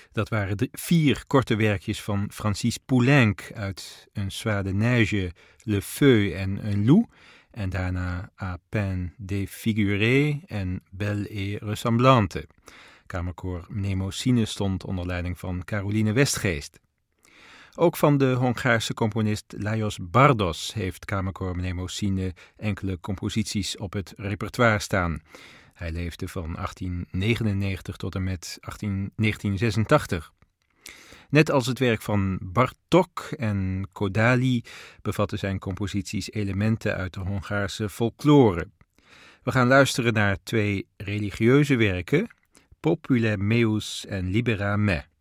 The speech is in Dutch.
Dat waren 4 korte werkjes van Francis Poulenc uit Un soir de neige, Le Feu en Un loup. En daarna À peine défiguré en Belle et ressemblante. Kamerkoor Mnemosyne stond onder leiding van Caroline Westgeest. Ook van de Hongaarse componist Lajos Bardos heeft Kamerkoor Mnemosyne enkele composities op het repertoire staan. Hij leefde van 1899 tot en met 1986. Net als het werk van Bartók en Kodály bevatten zijn composities elementen uit de Hongaarse folklore. We gaan luisteren naar 2 religieuze werken, Popule meus en Libera me.